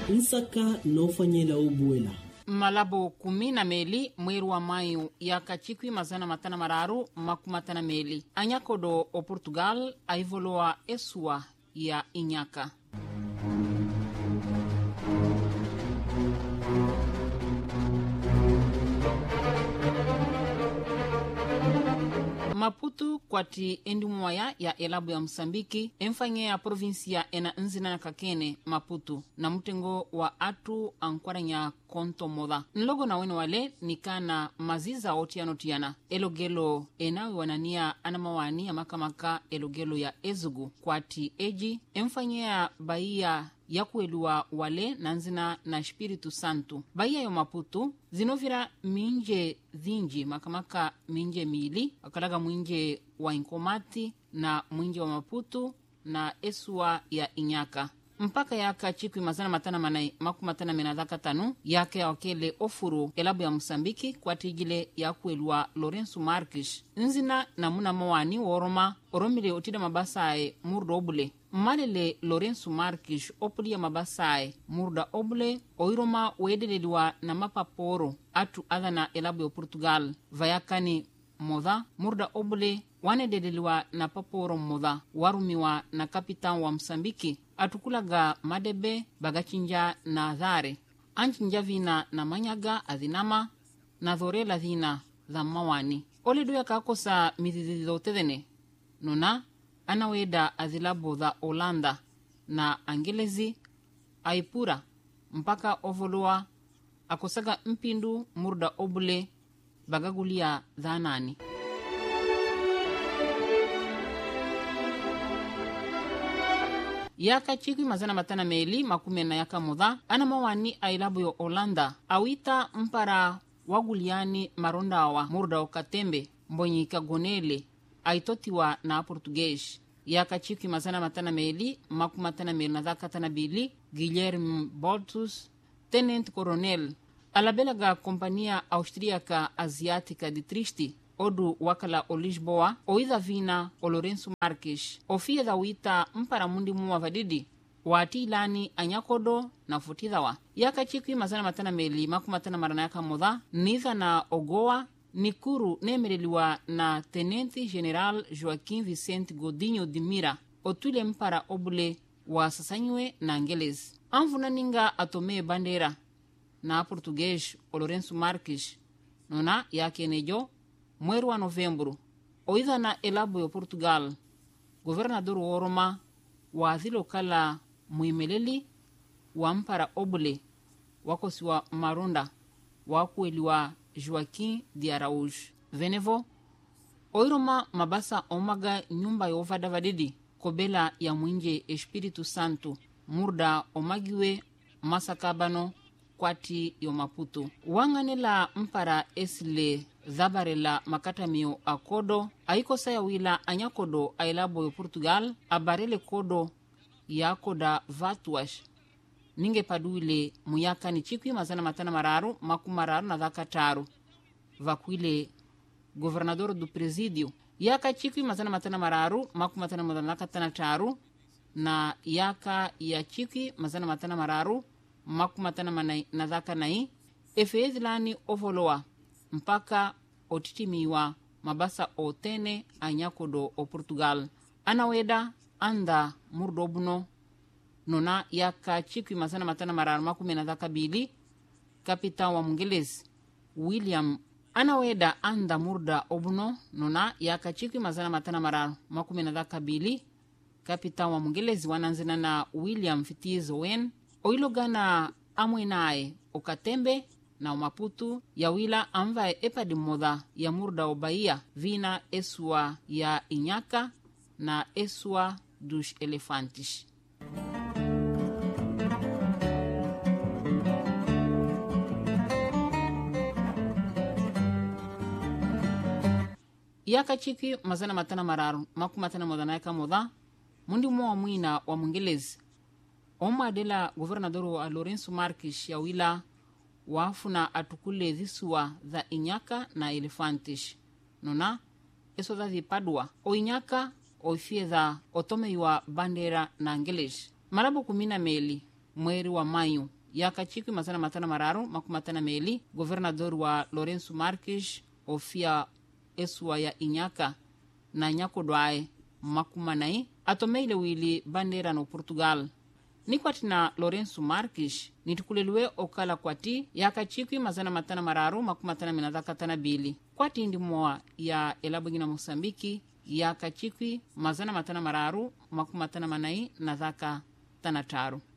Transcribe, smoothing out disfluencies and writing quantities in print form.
Nsaka nofanyela ubuela. Malabo 12 mweri wa mayu yakachikwi 530 anyakodo o Portugal aivoloa esua ya inyaka. Maputo kwati endimwaya ya elabu ya Msambiki emfanye ya provinsia ena nzina na kakene Maputo na mutengo wa atu ankwaranya konto moda. Nlogo na wenu wale nikana maziza otiana elogelo enawe wanania anamawani ya makamaka elogelo ya ezugu kwati eji emfanye ya Bahia ya kuelua wale na nzina na Espiritu Santo. Bahia yo Maputo zinovira minje dhinji makamaka minje mili akalaga mwinje wa Inkomati na mwinje wa Maputo na esua ya inyaka. Mpaka yaka chikwi 535 yake ya wakele ofuru elabu ya Msambiki kwa tijile ya kuelua Lourenço Marques nzina na muna mawani woroma oromile otida mabasae murda obule malele Lourenço Marques opuli ya mabasae murda obule oiroma wedeleliwa na mapaporo atu adhana elabu ya Portugal vayakani moda murda obule wanedeleliwa na paporo moda warumiwa na kapitan wa Msambiki atukulaga madebe bagachinja na dhare anchinja vina na manyaga adhinama na dhorela dhina dha mawani ole duya kakosa midhidhidhotedhene nona anaweda adhilabo dha Holanda na Angelezi aipura mpaka ovoloa akosaga mpindu murda obule bagagulia dhanani. Yaka chikwi 540 yaka moda ana mawani ailabu yo Holanda awita mpara waguliani marondawa murda okatembe mbonyi kagonele aitotiwa na Português. Yaka chikwi 552 Guilherme Boltus tenente coronel alabelaga kompania austríaca asiática de Trieste odu wakala o Lisboa oidha vina o Lourenço Marques ofia da wita mpara mundi muwa vadidi wati ilani anyakodo na futidhawa. Yaka chikwi 550 yaka moda nitha na ogoa nikuru nemereliwa na tenente general Joaquim Vicente Godinho de Mira otule mpara obule wa sasanywe na Angeles anvuna ninga atome bandera na Português o Lourenço Marques nona yake nejo mweri wa Novembro oidha na elabu ya Portugal governador woroma wa adhilo kala muimeleli wa mpara obule wakosi wa marunda wakueliwa Joaquim de Araújo venevo oiroma mabasa omaga nyumba ya ovada vadidi kobela ya mwinje Espiritu Santo murda omagiwe masakabano kwati yo Maputo wanganela mpara esile dhabarela makatamio akodo aikosa ya wila anyakodo ailabo yo Portugal abarele kodo ya koda vatuash ninge paduile muyaka ni chikwi 530 vakuile governador do presidio yaka chikwi 530 na yaka ya chikwi 530 efeezilani ovoloa mpaka otitimiwa mabasa otene anyakodo o Portugal anaweda anda murdobuno nona yaka chikwi 532 kapitan wa Mungelezi William anaweda anda murda obuno nona yaka chikwi 532 kapitan wa Mungelezi wananzina na William Fitizo Wen oilogana amwenae okatembe na Maputo ya wila amvae epadi moda ya murda o Bahia vina esua ya inyaka na esua dos elefantes. Yaka chiki 550 yaka moda mundi mwa mwina wa Mungelezi oma dela governador wa Lourenço Marques ya wila wafuna atukule dhisua za inyaka na elefantes nona eso za zipadwa o inyaka o fiedha otome wa bandera na Angeles marabo 12 mweri wa maio yakachikwi mazana matana mararu makumatana meli governador wa Lourenço Marques ofia esua ya Inhaka na nyakodwae makumanai atomeile wili bandera no Portugal nikwati na Lourenço Marques nitikulelwe okala kwati yakachikwi mazana matana mararu makumatana minadhakatana bili kwati indi moa ya elabwingina Mosambiki yakachikwi mazana matana mararu makumatana manai na dhaka tanataru.